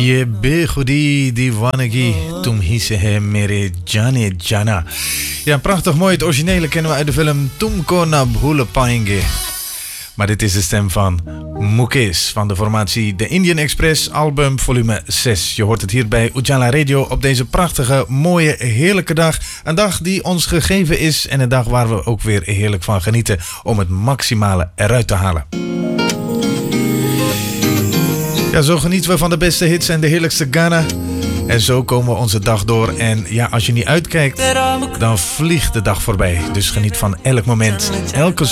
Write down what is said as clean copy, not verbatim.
ये बेखुदी दीवानगी तुम ही से है mere जाने जाना. Ja, prachtig mooi. Het originele kennen we uit de film Tumko na bhul paenge. Maar dit is de stem van Mukesh van de formatie The Indian Express, album volume 6. Je hoort het hier bij Ujala Radio op deze prachtige, mooie, heerlijke dag. Een dag die ons gegeven is en een dag waar we ook weer heerlijk van genieten om het maximale eruit te halen. Ja, zo genieten we van de beste hits en de heerlijkste Ghana. En zo komen we onze dag door. En ja, als je niet uitkijkt, dan vliegt de dag voorbij. Dus geniet van elk moment, elke